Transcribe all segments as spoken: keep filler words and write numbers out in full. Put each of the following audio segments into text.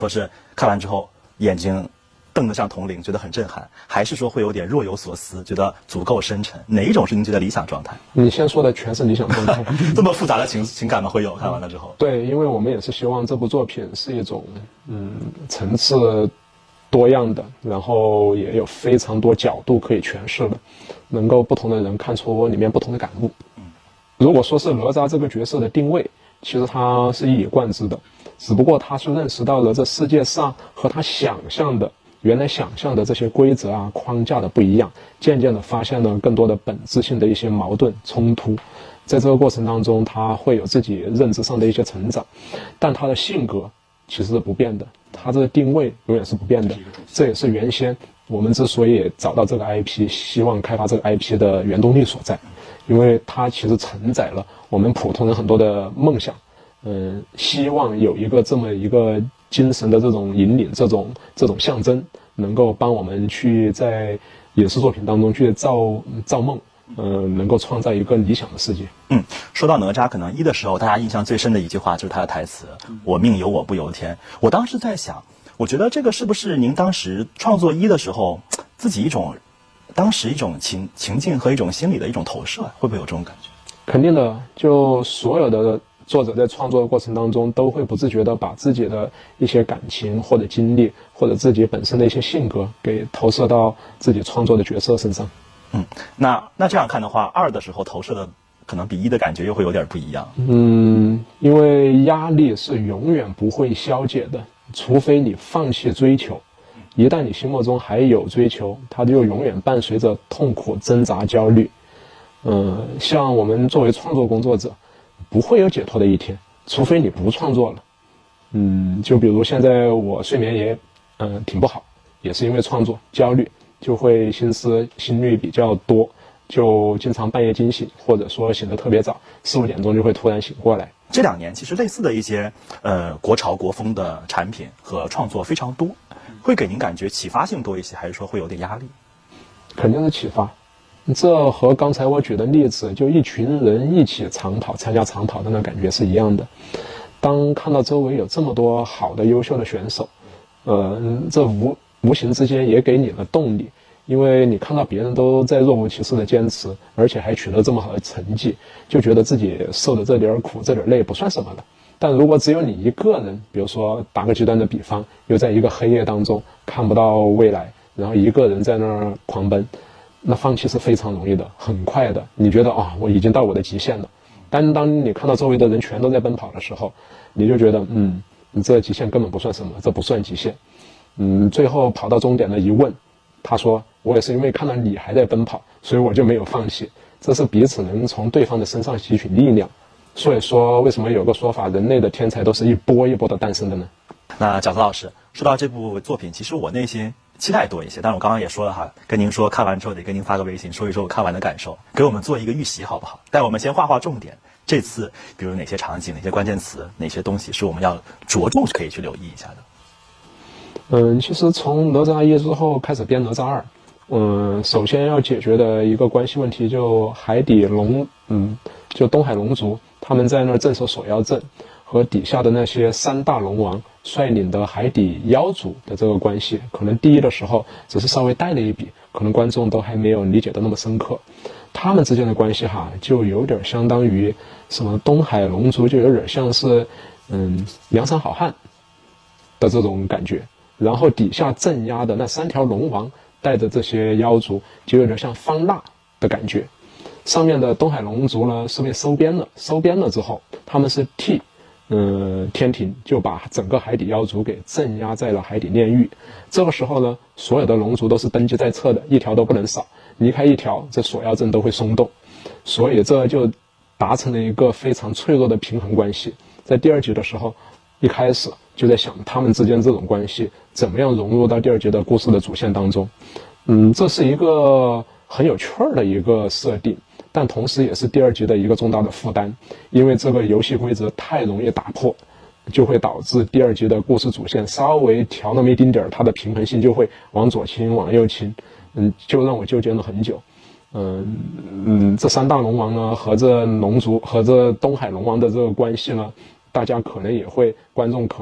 说是看完之后眼睛瞪得像铜铃，觉得很震撼，还是说会有点若有所思，觉得足够深沉？哪一种是您觉得理想状态？ 你先说的全是理想状态。 这么复杂的情情感吗？会有看完了之后？ 对，因为我们也是希望这部作品是一种嗯层次多样的，然后也有非常多角度可以诠释的，能够不同的人看出里面不同的感悟。如果说是哪吒这个角色的定位，其实他是一以贯之的，只不过他是认识到了这世界上和他想象的原来想象的这些规则啊框架的不一样，渐渐的发现了更多的本质性的一些矛盾冲突，在这个过程当中他会有自己认知上的一些成长，但他的性格其实是不变的，他这个定位永远是不变的。这也是原先我们之所以找到这个 I P， 希望开发这个 I P 的原动力所在，因为它其实承载了我们普通人很多的梦想，嗯，希望有一个这么一个精神的这种引领，这种这种象征，能够帮我们去在影视作品当中去造造梦，呃，能够创造一个理想的世界。 嗯，说到哪吒，可能一的时候，大家印象最深的一句话就是他的台词：“我命由我不由天。”我当时在想，我觉得这个是不是您当时创作一的时候，自己一种当时一种情情境和一种心理的一种投射，会不会有这种感觉？ 肯定的，就所有的作者在创作的过程当中，都会不自觉地把自己的一些感情或者经历，或者自己本身的一些性格，给投射到自己创作的角色身上。 嗯，那那这样看的话，二的时候投射的可能比一的感觉又会有点不一样。 嗯，因为压力是永远不会消解的，除非你放弃追求。一旦你心目中还有追求，它就永远伴随着痛苦、挣扎、焦虑。嗯，像我们作为创作工作者，不会有解脱的一天，除非你不创作了。嗯，就比如现在我睡眠也嗯挺不好，也是因为创作焦虑，就会心思心率比较多，就经常半夜惊醒，或者说醒得特别早，四五点钟就会突然醒过来。 这两年其实类似的一些呃国潮国风的产品和创作非常多，会给您感觉启发性多一些，还是说会有点压力？ 肯定是启发。这和刚才我举的例子，就一群人一起长跑参加长跑的那感觉是一样的。当看到周围有这么多好的优秀的选手，呃，这无无形之间也给你了动力，因为你看到别人都在若无其事的坚持，而且还取得这么好的成绩，就觉得自己受的这点苦这点累不算什么了。但如果只有你一个人，比如说打个极端的比方，又在一个黑夜当中看不到未来，然后一个人在那儿狂奔，那放弃是非常容易的，很快的，你觉得啊、哦，我已经到我的极限了。但当你看到周围的人全都在奔跑的时候，你就觉得，嗯，你这极限根本不算什么，这不算极限。嗯，最后跑到终点了一问，他说，我也是因为看到你还在奔跑，所以我就没有放弃。这是彼此能从对方的身上吸取力量。所以说，为什么有个说法，人类的天才都是一波一波的诞生的呢？ 那饺子老师说到这部作品，其实我内心期待多一些，但是我刚刚也说了哈，跟您说看完之后得跟您发个微信，说一说我看完的感受，给我们做一个预习好不好？带我们先画画重点，这次比如哪些场景、哪些关键词、哪些东西是我们要着重可以去留意一下的。 嗯，其实从哪吒一之后开始编哪吒二，嗯，首先要解决的一个关系问题就海底龙，嗯，就东海龙族他们在那儿镇守锁妖阵，和底下的那些三大龙王率领的海底妖族的这个关系，可能第一的时候只是稍微带了一笔，可能观众都还没有理解的那么深刻。他们之间的关系哈，就有点相当于什么东海龙族，就有点像是嗯梁山好汉的这种感觉。然后底下镇压的那三条龙王带着这些妖族，就有点像方腊的感觉。上面的东海龙族呢是被收编了，收编了之后，他们是替嗯天庭就把整个海底妖族给镇压在了海底炼狱。这个时候呢，所有的龙族都是登记在册的，一条都不能少，离开一条，这锁妖阵都会松动。所以这就达成了一个非常脆弱的平衡关系。在第二集的时候，一开始就在想他们之间这种关系怎么样融入到第二集的故事的主线当中。嗯，这是一个很有趣儿的一个设定，但同时也是第二集的一个重大的负担，因为这个游戏规则太容易打破，就会导致第二集的故事主线稍微调那么一丁点儿，它的平衡性就会往左倾往右倾，嗯，就让我纠结了很久。嗯嗯，这三大龙王呢和这龙族和这东海龙王的这个关系呢，大家可能也会，观众可能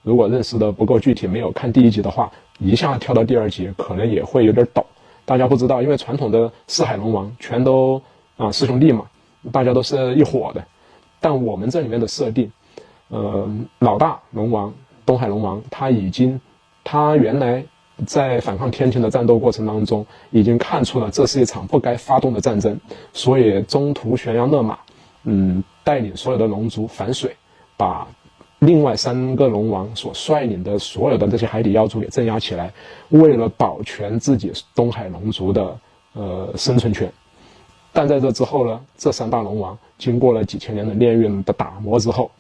如果认识的不够具体，没有看第一集的话，一下跳到第二集可能也会有点抖。大家不知道，因为传统的四海龙王全都啊师兄弟嘛，大家都是一伙的。但我们这里面的设定，呃，老大龙王东海龙王他已经，他原来在反抗天庭的战斗过程当中，已经看出了这是一场不该发动的战争，所以中途悬崖勒马，嗯，带领所有的龙族反水，把另外三个龙王所率领的所有的这些海底妖族给镇压起来，为了保全自己东海龙族的呃生存权。但在这之后呢，这三大龙王经过了几千年的炼狱的打磨之后，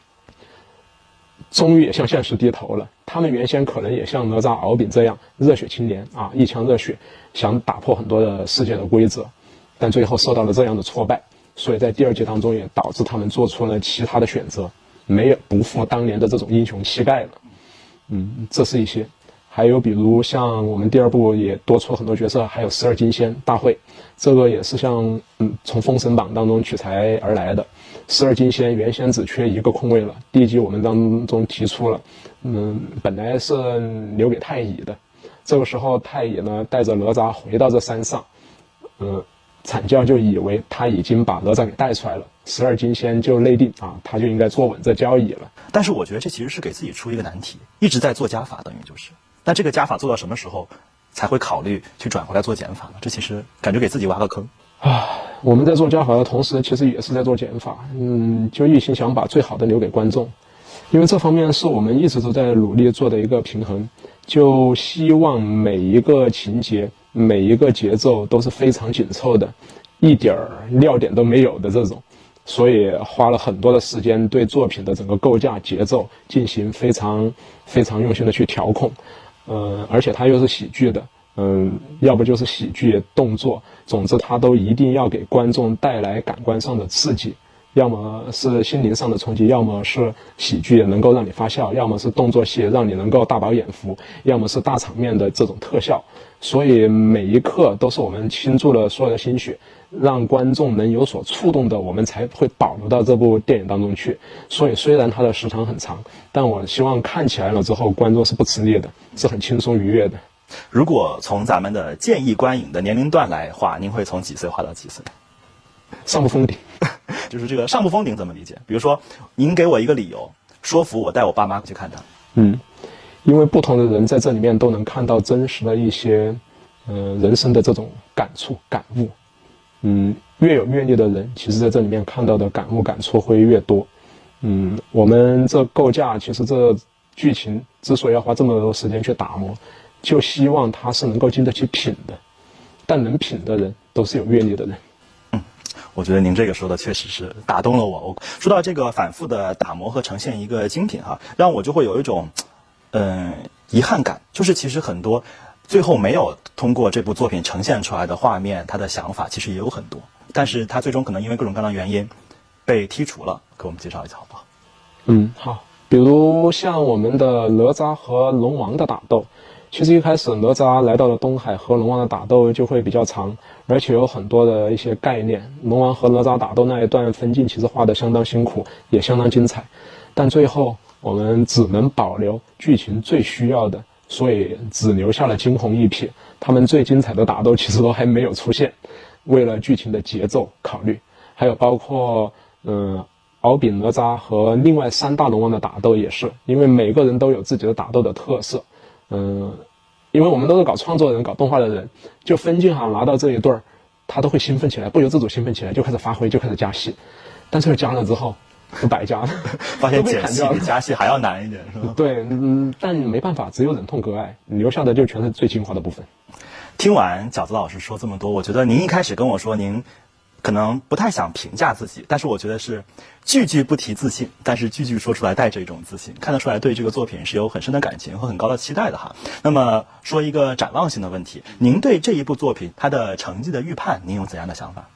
终于也向现实低头了。他们原先可能也像哪吒、敖丙这样热血青年啊，一腔热血，想打破很多的世界的规则，但最后受到了这样的挫败，所以在第二季当中也导致他们做出了其他的选择，没有不复当年的这种英雄气概了。嗯，这是一些。还有比如像我们第二部也多出了很多角色，还有十二金仙大会，这个也是像嗯从封神榜当中取材而来的。十二金仙原先只缺一个空位了，第一集我们当中提出了，嗯，本来是留给太乙的。这个时候太乙呢带着哪吒回到这山上，嗯，阐教就以为他已经把哪吒给带出来了，十二金仙就内定啊，他就应该坐稳这交椅了。 但是我觉得这其实是给自己出一个难题，一直在做加法，等于就是。那这个加法做到什么时候才会考虑去转回来做减法呢？这其实感觉给自己挖个坑啊！我们在做加法的同时，其实也是在做减法。嗯，就一心想把最好的留给观众，因为这方面是我们一直都在努力做的一个平衡。就希望每一个情节、每一个节奏都是非常紧凑的，一点尿点都没有的这种。所以花了很多的时间对作品的整个构架、节奏进行非常非常用心的去调控。呃，而且它又是喜剧的，嗯，要不就是喜剧动作，总之它都一定要给观众带来感官上的刺激，要么是心灵上的冲击，要么是喜剧能够让你发笑，要么是动作戏让你能够大饱眼福，要么是大场面的这种特效。所以每一刻都是我们倾注了所有的心血，让观众能有所触动的，我们才会保留到这部电影当中去。所以虽然它的时长很长，但我希望看起来了之后观众是不吃力的，是很轻松愉悦的。 如果从咱们的建议观影的年龄段来画，您会从几岁画到几岁？ 上不封顶。 就是这个上不封顶怎么理解？比如说您给我一个理由说服我带我爸妈去看它。 嗯，因为不同的人在这里面都能看到真实的一些呃人生的这种感触感悟。嗯，越有阅历的人，其实在这里面看到的感悟感触会越多。嗯，我们这构架，其实这剧情之所以要花这么多时间去打磨，就希望它是能够经得起品的。但能品的人，都是有阅历的人。 嗯，我觉得您这个说的确实是打动了我。我说到这个反复的打磨和呈现一个精品哈，让我就会有一种嗯、呃、遗憾感，就是其实很多最后没有通过这部作品呈现出来的画面，他的想法其实也有很多，但是他最终可能因为各种各样的原因被剔除了。给我们介绍一下好不好？ 嗯，好。比如像我们的哪吒和龙王的打斗，其实一开始哪吒来到了东海和龙王的打斗就会比较长，而且有很多的一些概念。龙王和哪吒打斗那一段分镜其实画得相当辛苦，也相当精彩，但最后我们只能保留剧情最需要的，所以只留下了惊鸿一瞥。他们最精彩的打斗其实都还没有出现，为了剧情的节奏考虑。还有包括嗯敖丙哪吒和另外三大龙王的打斗也是，因为每个人都有自己的打斗的特色。嗯，因为我们都是搞创作的人，搞动画的人，就分镜上拿到这一对儿，他都会兴奋起来，不由自主兴奋起来，就开始发挥，就开始加戏。但是加了之后，就白加了， 发现剪戏比加戏还要难一点，是吧？ 对，嗯，但没办法，只有忍痛割爱，留下的就全是最精华的部分。 听完饺子老师说这么多，我觉得您一开始跟我说您可能不太想评价自己，但是我觉得是句句不提自信，但是句句说出来带着一种自信，看得出来对这个作品是有很深的感情和很高的期待的哈。那么说一个展望性的问题，您对这一部作品它的成绩的预判，您有怎样的想法？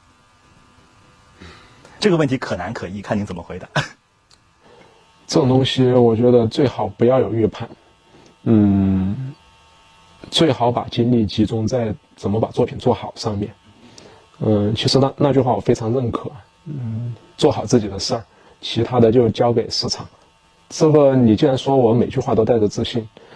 这个问题可难可易，看您怎么回答。 这种东西我觉得最好不要有预判，嗯，最好把精力集中在怎么把作品做好上面。嗯，其实那那句话我非常认可。嗯，做好自己的事儿，其他的就交给市场。 这个你既然说我每句话都带着自信，